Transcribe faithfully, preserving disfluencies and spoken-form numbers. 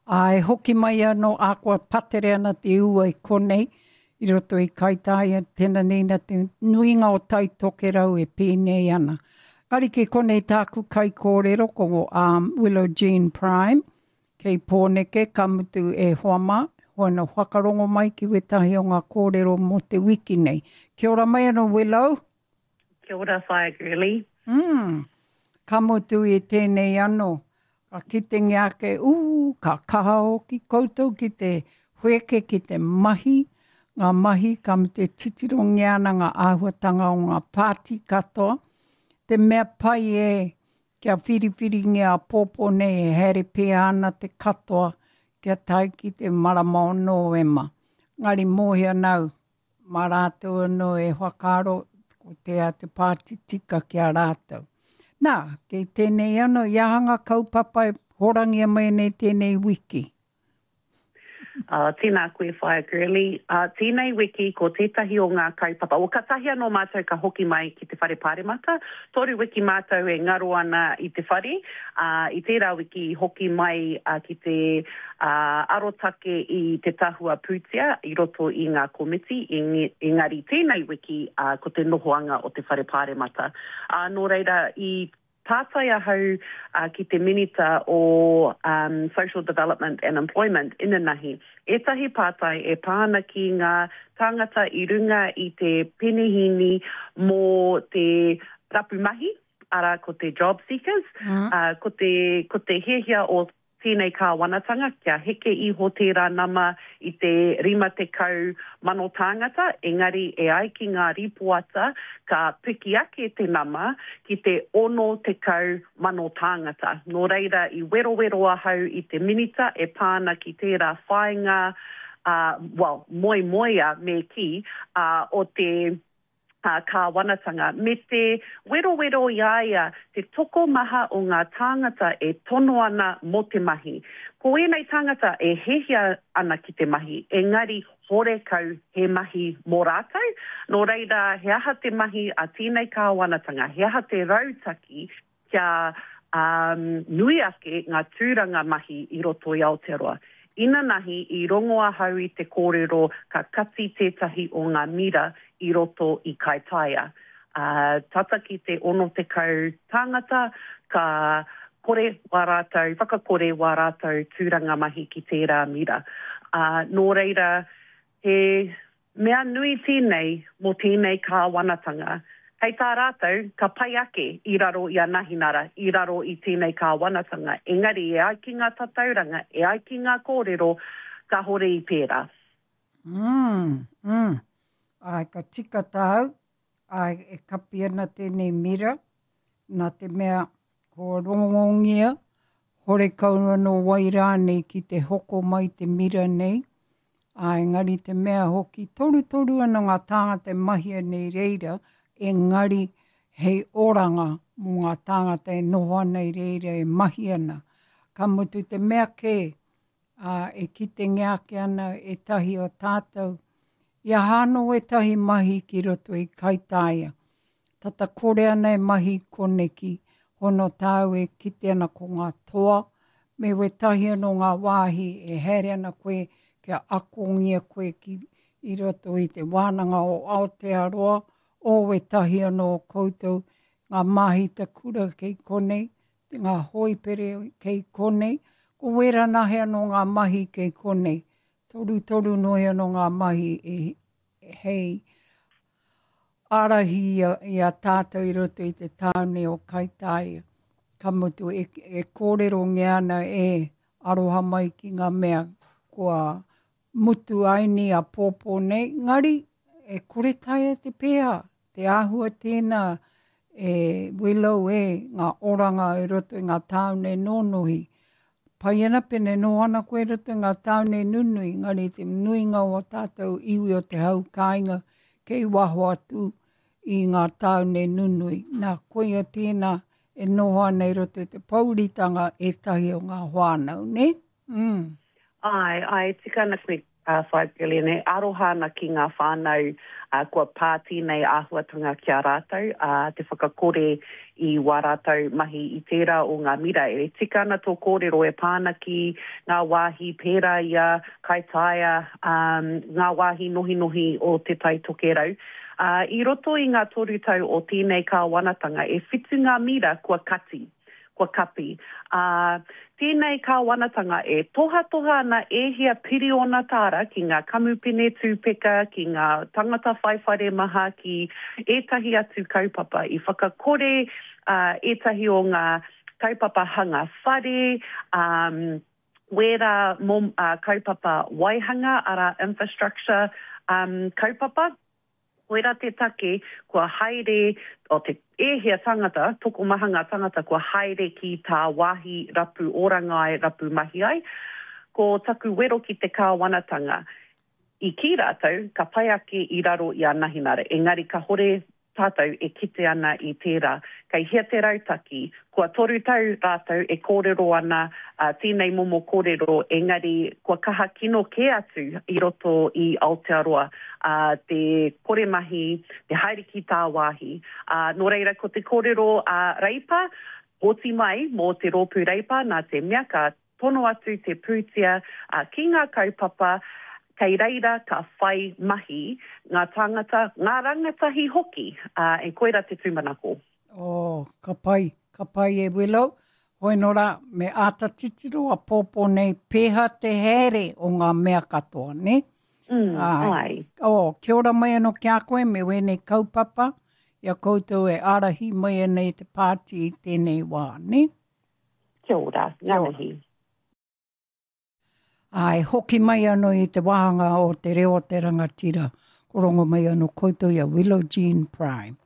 Ai hoki mai anō ākua patere ana te ua i konei, i roto i kaitāia tēnā nina te nuinga o tai toke rau e pēnei ana. Ngari ke konei tāku kai kōrero ko um, Willow Jean Prime, kei pōneke kamutu e hoama, hoana whakarongo mai ki wetahi o ngā kōrero mo te wiki nei. Kia ora mai anō Willow. Kia ora whae girly. Mm. Kamutu i tēnei anō. Ka kite ngiake, uu, ka kahao ki koutou ki te hueke ki te mahi. Ngā mahi kam te titiro ngiana ngā āhuatanga o ngā pāti katoa. Te mea pai e kia whiriwhiri ngia pōpō nei e here pēa ana te katoa kia tai ki te marama o Noema. Ngari mōhia nau, mā rātou anō e whakaro ko te a te pāti tika kia rātou. Nā, kei tēnei anō, iahanga kaupapa e horangia mai nei tēnei wiki. Uh, tēnā koe whae girly. Uh, tēnei wiki ko tētahi o ngā kaupapa. O katahi anō mātou ka hoki mai ki te whare pāremata. Toru wiki mātou e ngaro ana i te whare. Uh, I tērā wiki hoki mai uh, ki te uh, arotake i te tahua pūtia i roto i ngā komiti. Engari tēnei wiki uh, ko te nohoanga o te whare pāremata. Uh, nō reira i tātai ahau uh, ki te minita o um, Social Development and Employment ina nahi. Etahi pātai e pāna ki ngā tāngata i runga i te penihini mō te rapumahi, ara ko te job seekers, mm. uh, ko te, ko te hehia o tēnei kāwanatanga, kia heke iho tērā nama i te rima te kau mano tāngata, engari e ai ki ngā ripuata ka piki ake te nama ki te ono te kau mano tāngata. Nō reira i wero wero ahau i te minita e pāna ki tērā whainga, uh, well, moi moia me ki uh, o te Uh, ka wanatanga. Me te wero wero iaia, te toko maha o ngā tāngata e tono ana mo te mahi. Ko enei tāngata e hehia ana ki te mahi, engari hore kau he mahi mō rātou. Nō reira, he aha te mahi a tēnei ka wanatanga, he aha te rautaki kia um, nui ake ngā tūranga mahi i roto i Aotearoa. Ina nahi i rongo ahau i te kōrero ka kati tētahi o ngā mira i roto i Kaitaia. Uh, tata ki te ono te kau tāngata, ka kore wā rātou, whakakore wā rātou tūranga mahi ki tērā mira. Uh, nō reira, he mea nui tēnei mo tēnei ka wanatanga. Hei tā rātou, ka pai ake i raro i a nahinara, i raro i tēnei ka wanatanga. Engari, e ai ki ngā tatauranga, e ai ki ngā kōrero, ka hore i pērā. Mm, mm. Ai, ka tika tāu, ai, e kapi ana tēnei mira, nā te mea ko rongongia, hore kauna no wairānei ki te hoko mai te mira nei. Ai, ngari te mea hoki, toru toru ana ngā tāngata mahia nei reira, engari hei oranga mō ngā tāngata e noho ana i reira e mahi ana. Ka mutu te mea ke, uh, e ki te ngeake ana e tahi o tātou. Ia hāno e tahi mahi ki roto i Kaitaia. Tata kore ana e mahi koneki, hono tāu e kite ana ko ngā toa, me we tahi ano ngā wāhi e here ana koe kia akongia koe ki i roto i te wānanga o Aotearoa, o we tahi anō koutou ngā mahi te kura kei konei, ngā hoipere kei konei, ko wera nahe anō ngā mahi kei konei. Toru toru noi anō ngā mahi e, e hei arahi i a, i a tātou i roto i te tāne o Kaitaia. Ka mutu e, e kōrero ngeana e aroha mai ki ngā mea kua mutu aini a pōpō nei. Ngari, e kore tai te pēa. Te āhua tēnā e Willow e ngā oranga e roto i ngā tāune nōnohi. Pai ana pene no ana koe roto i ngā tāune nunui, ngari te nuinga o tātou iwi o te hau kāinga kei waho atu i ngā tāune nunui. Nā koe a tēnā e noho ana i roto i te pauritanga e tahi o ngā whānau, ne? Mm. Ai, ai, tika ana koe uh, whaipili nei, aroha na ki ngā whānau uh, kua pāti nei āhuatanga kia rātou, uh, te whakakore i wā rātou mahi i tērā o ngā mira. E tika ana tō kōrero e pāna ki ngā wāhi pērā ia, kaitaia, um, ngā wāhi nohi nohi o te tai tokerau. Uh, I roto i ngā toru tau o tēnei kāwanatanga, e whitu ngā mira kua kati. Kua kapi. Uh, tēnei kāwanatanga e toha toha ana e hea piri ona tāra ki ngā kamupene tūpeka, ki ngā tangata whaiwhare maha, ki etahi atu kaupapa i whakakore uh, etahi o ngā kaupapa hanga whare, um, wera mom, uh, kaupapa waihanga ara infrastructure um, kaupapa. Koera te take, kua haere, o te ehea tangata, toko mahanga tangata, kua haere ki tā wāhi rapu orangai, rapu mahi ai, ko taku wero ki te kāwanatanga. I ki rātou, ka pai ake i raro i a nahinara. Engari ka hore tātou e kite ana i tērā. Kei hea te rautaki, kua toru tau rātou e kōrero ana, uh, tēnei momo kōrero, engari kua kaha kino ke atu i roto i Aotearoa, uh, te kore mahi, te haere ki tā wāhi. Uh, nō reira, ko te kōrero uh, reipa, hoti mai mō te rōpū reipa, nā te mea ka tono atu te pūtia uh, ki ngā kaupapa, kei reira ka whai mahi ngā tangata, ngā rangatahi hoki, uh, e koera te tūmanako. Oh, ka pai, ka pai e Willow. Hoi nora, me āta titiro a pōpō nei pēha te here o ngā mea katoa, ne? Mm, ai. Oh, kia ora mai anō kia koe, me wēnei kaupapa, ia koutou e arahi mai nei te pāti i tēnei wā, ne? Kia ora, ngānahi. Ai, hoki mai anō i te wāhanga o te reo te rangatira. Korongo mai anō koutou ia Willow Jean Prime.